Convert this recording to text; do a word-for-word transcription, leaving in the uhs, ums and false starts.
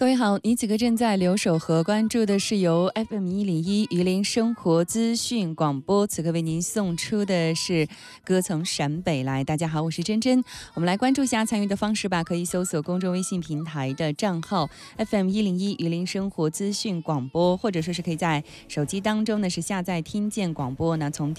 各位好，你此刻正在留守和关注的是由 F M 一零一榆林生活资讯广播，此刻为您送出的是歌从陕北来。大家好，我是珍珍，我们来关注一下参与的方式吧，可以搜索公众微信平台的账号 F M 一零一榆林生活资讯广播，或者说是可以在手机当中呢是下载听见广播，那从